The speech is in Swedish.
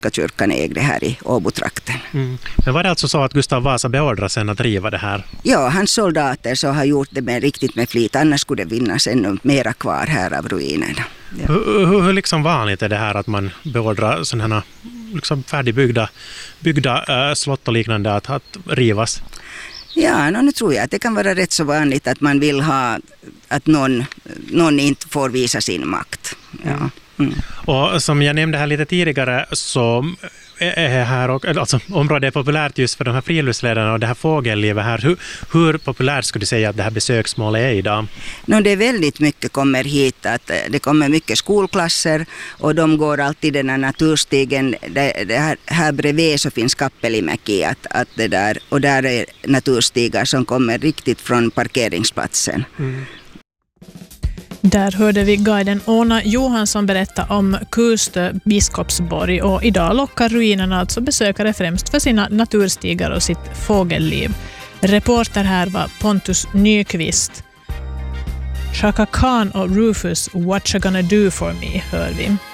kyrkan ägde här i Åbotrakten. Men var det alltså så att Gustav Vasa beordrade sen att riva det här? Ja, hans soldater så har gjort det riktigt med flit, annars skulle det vinnas ännu mera kvar här av ruinerna. Ja. Hur liksom vanligt är det här att man beordrar sådana här liksom färdigbyggda slott och liknande att rivas? Ja, nu tror jag att det kan vara rätt så vanligt att man vill ha att någon inte får visa sin makt. Ja. Och som jag nämnde här lite tidigare så är här och, alltså, området är populärt just för de här friluftsledarna och det här fågellivet här. Hur populärt skulle du säga att det här besöksmålet är idag? Det är väldigt mycket kommer hit. Att det kommer mycket skolklasser och de går alltid den här naturstigen. Det här bredvid så finns Kappelimäki att det där, och där är naturstigar som kommer riktigt från parkeringsplatsen. Där hörde vi guiden Ona Johansson berätta om Kustö biskopsborg och idag lockar ruinerna alltså besökare främst för sina naturstigar och sitt fågelliv. Reporter här var Pontus Nyqvist. Chaka Khan och Rufus What You Gonna Do For Me hör vi.